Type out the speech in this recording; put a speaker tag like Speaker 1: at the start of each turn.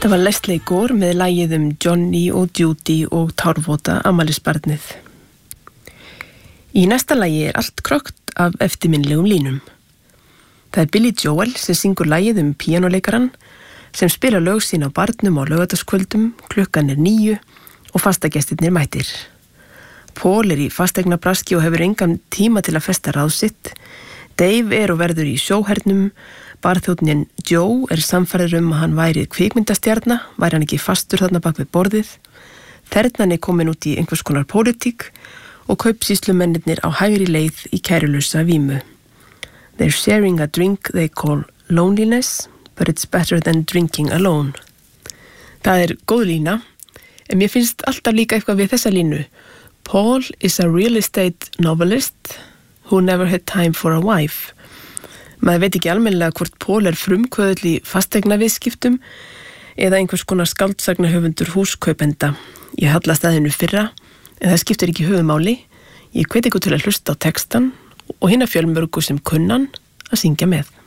Speaker 1: Þetta var Leslie Gore með lagið Johnny og Judy og tárvota afmælisbarnið. Í næsta lagi allt krökkt af eftirminnilegum línum. Það Billy Joel sem syngur lagið píanóleikarann sem spila lög sín á barnum á laugardagskvöldum, klukkan 9 og fastagestirnir mættir. Paul í fasteignabraski og hefur engan tíma til að festa ráð sitt. Dave og verður í sjóhernum. Barþjónninn Joe samfærður að hann væri kvikmyndastjarna, væri hann ekki fastur þarna bak við borðið. Þernan komin út í einhvers konar pólitík og kaupsýslumennirnir á hægri leið í kærulausa vímu. They're sharing a drink they call loneliness, but it's better than drinking alone. Það góð lína, en mér finnst alltaf líka eitthvað við þessa línu. Paul is a real estate novelist who never had time for a wife. Maður veit ekki almennilega hvort Paul frumkvöðull í fasteignaviðskiptum eða einhvers konar skáldsagna-höfundur húskaupenda. Ég hallast að hennu fyrra, en það skiptir ekki höfumáli. Ég hvet ykkur til að hlusta á textan og hina fjölmörgu sem kunnan að syngja með.